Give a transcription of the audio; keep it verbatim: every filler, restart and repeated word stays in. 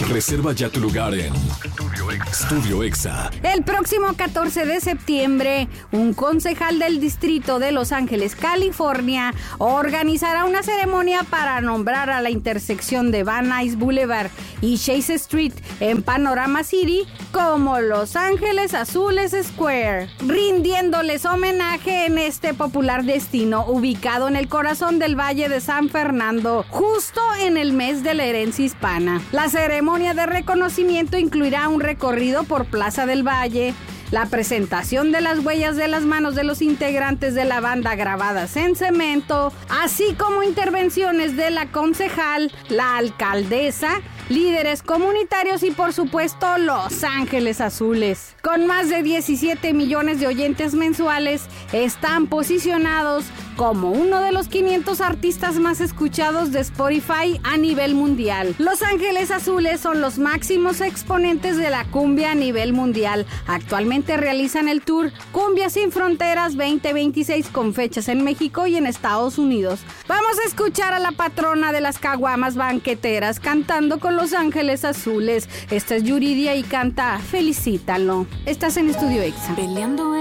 Reserva ya tu lugar en Estudio Exa. El próximo catorce de septiembre, un concejal del distrito de Los Ángeles, California, organizará una ceremonia para nombrar a la intersección de Van Nuys Boulevard y Chase Street en Panorama City como Los Ángeles Azules Square, rindiéndoles homenaje en este popular destino ubicado en el corazón del Valle de San Fernando, justo en el mes de la herencia hispana. La ceremonia de reconocimiento incluirá un recorrido por Plaza del Valle, la presentación de las huellas de las manos de los integrantes de la banda grabadas en cemento, así como intervenciones de la concejal, la alcaldesa, líderes comunitarios y por supuesto Los Ángeles Azules. Con más de diecisiete millones de oyentes mensuales, están posicionados como uno de los quinientos artistas más escuchados de Spotify a nivel mundial. Los Ángeles Azules son los máximos exponentes de la cumbia a nivel mundial. Actualmente realizan el tour Cumbia Sin Fronteras veinte veintiséis con fechas en México y en Estados Unidos. Vamos a escuchar a la patrona de las caguamas banqueteras cantando con Los Ángeles Azules. Esta es Yuridia y canta Felicítalo. Estás en Estudio Exa. Peleando